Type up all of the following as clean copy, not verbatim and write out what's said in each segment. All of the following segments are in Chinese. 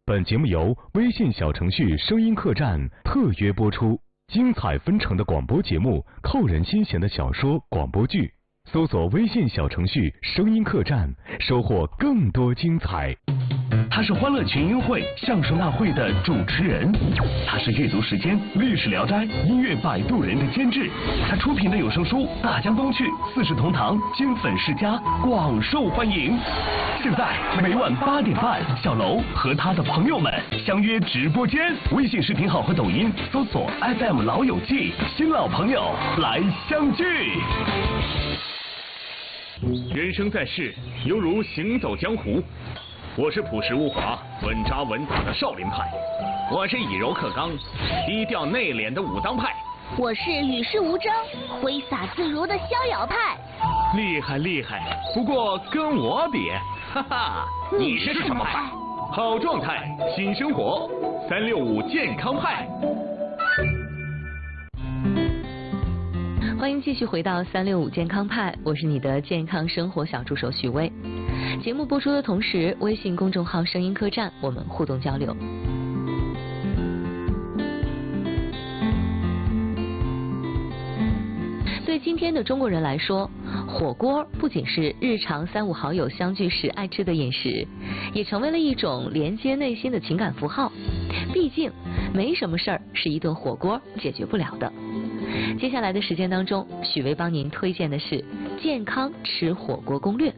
本节目由微信小程序声音客栈特约播出，精彩纷呈的广播节目，扣人心弦的小说广播剧，搜索微信小程序声音客栈，收获更多精彩。 他是欢乐群英会相声大会的主持人，他是阅读时间历史聊斋音乐摆渡人的监制，他出品的有声书《大江东去》四世同堂金粉世家广受欢迎。现在每晚8点半，小楼和他的朋友们相约直播间，微信视频号和抖音搜索 FM 老友记，新老朋友来相聚。 人生在世，犹如行走江湖。我是朴实无华、稳扎稳打的少林派， 我是以柔克刚、低调内敛的武当派， 我是与世无争、挥洒自如的逍遥派。 厉害厉害，不过跟我比，哈哈， 你是什么派？ 好状态，新生活，365健康派。 欢迎继续回到365健康派，我是你的健康生活小助手许巍。节目播出的同时，微信公众号声音客栈我们互动交流。对今天的中国人来说，火锅不仅是日常3、5好友相聚时爱吃的饮食，也成为了一种连接内心的情感符号。毕竟没什么事儿是一顿火锅解决不了的。接下来的时间当中，许巍帮您推荐的是健康吃火锅攻略。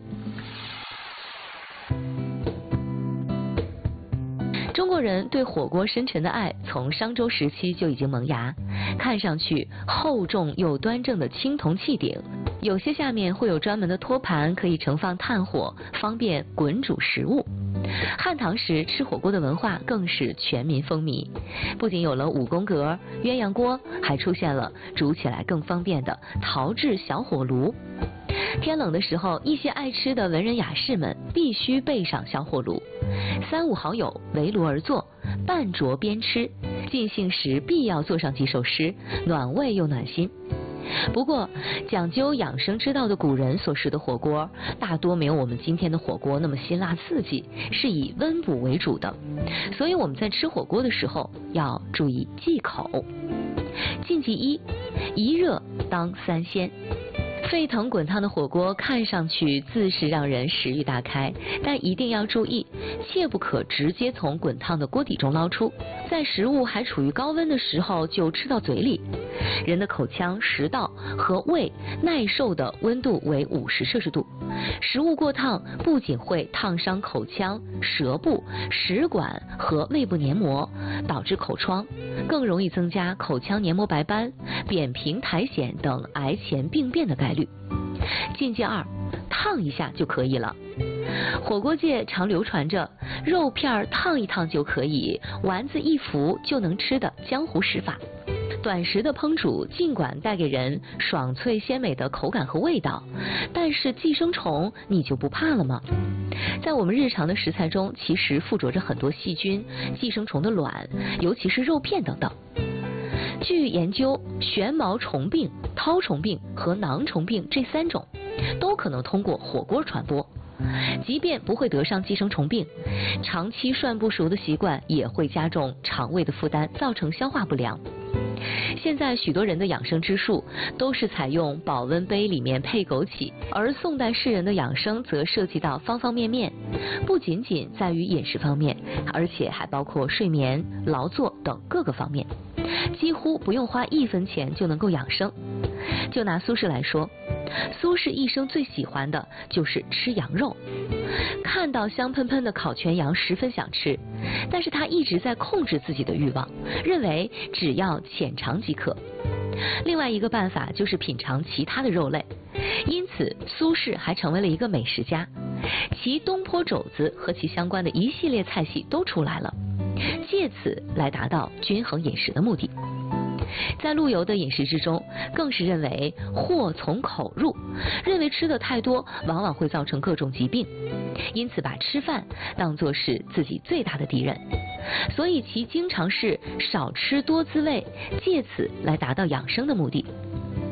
中国人对火锅深沉的爱从商周时期就已经萌芽，看上去厚重又端正的青铜器鼎，有些下面会有专门的托盘可以盛放炭火，方便滚煮食物。汉唐时吃火锅的文化更是全民风靡，不仅有了5宫格、鸳鸯锅，还出现了煮起来更方便的陶制小火炉。天冷的时候，一些爱吃的文人雅士们必须备上小火炉，3、5好友围炉而坐，半酌边吃，尽兴时必要做上几首诗，暖胃又暖心。不过讲究养生之道的古人所食的火锅大多没有我们今天的火锅那么辛辣刺激，是以温补为主的，所以我们在吃火锅的时候要注意忌口。禁忌1：一热当3鲜。沸腾滚烫的火锅看上去自是让人食欲大开，但一定要注意，切不可直接从滚烫的锅底中捞出，在食物还处于高温的时候就吃到嘴里。人的口腔、食道和胃耐受的温度为50摄氏度，食物过烫不仅会烫伤口腔、舌部、食管和胃部黏膜，导致口疮，更容易增加口腔黏膜白斑、扁平苔藓等癌前病变的概率。禁忌2：烫一下就可以了。火锅界常流传着肉片烫一烫就可以，丸子一浮就能吃的江湖食法。短时的烹煮尽管带给人爽脆鲜美的口感和味道，但是寄生虫你就不怕了吗？在我们日常的食材中，其实附着着很多细菌、寄生虫的卵，尤其是肉片等等。据研究，旋毛虫病、绦虫病和囊虫病这3种都可能通过火锅传播。即便不会得上寄生虫病，长期涮不熟的习惯也会加重肠胃的负担，造成消化不良。现在许多人的养生之术都是采用保温杯里面配枸杞，而宋代士人的养生则涉及到方方面面，不仅仅在于饮食方面，而且还包括睡眠、劳作等各个方面，几乎不用花1分钱就能够养生。就拿苏轼来说，苏轼一生最喜欢的就是吃羊肉，看到香喷喷的烤全羊十分想吃，但是他一直在控制自己的欲望，认为只要浅尝即可。另外一个办法就是品尝其他的肉类，因此苏轼还成为了一个美食家，其东坡肘子和其相关的一系列菜系都出来了，借此来达到均衡饮食的目的。在陆游的饮食之中，更是认为祸从口入，认为吃的太多往往会造成各种疾病，因此把吃饭当作是自己最大的敌人，所以其经常是少吃多滋味，借此来达到养生的目的。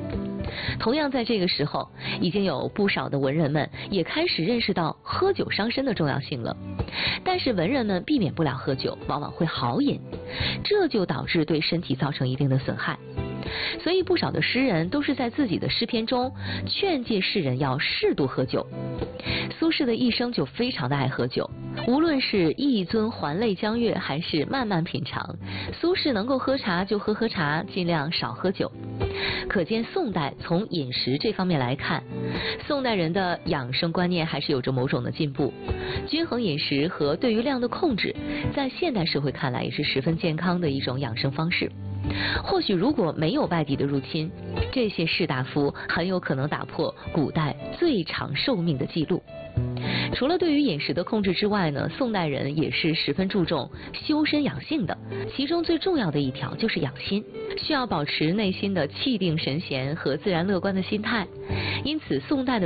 同样在这个时候，已经有不少的文人们也开始认识到喝酒伤身的重要性了。但是文人们避免不了喝酒，往往会豪饮，这就导致对身体造成一定的损害。所以不少的诗人都是在自己的诗篇中劝诫世人要适度喝酒。苏轼的一生就非常的爱喝酒，无论是一樽还酹江月，还是慢慢品尝，苏轼能够喝茶就喝茶，尽量少喝酒。可见宋代从饮食这方面来看，宋代人的养生观念还是有着某种的进步。均衡饮食和对于量的控制，在现代社会看来也是十分健康的一种养生方式。或许如果没有外敌的入侵，这些士大夫很有可能打破古代最长寿命的记录。除了对于饮食的控制之外呢，宋代人也是十分注重修身养性的，其中最重要的一条就是养心，需要保持内心的气定神闲和自然乐观的心态。因此宋代的